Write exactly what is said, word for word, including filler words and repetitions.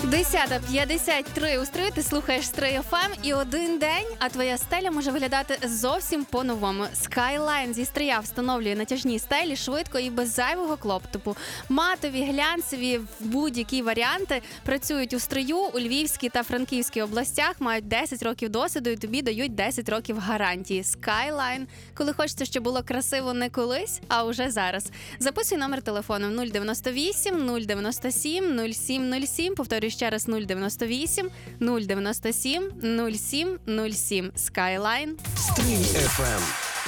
десята п'ятдесят три у Стрию, ти слухаєш Стрий еф ем, і один день, а твоя стеля може виглядати зовсім по-новому. Skyline зі Стрия встановлює натяжні стелі швидко і без зайвого клопоту. Матові, глянцеві, будь-які варіанти працюють у Стрию, у Львівській та Франківській областях, мають десять років досвіду і тобі дають десять років гарантії. Skyline. Коли хочеться, щоб було красиво не колись, а уже зараз. Записуй номер телефону нуль дев'яносто вісім нуль дев'яносто сім нуль сім нуль сім. Повторюю ще раз: нуль дев'яносто вісім нуль дев'яносто сім нуль сім нуль сім. Skyline. Стрий еф ем.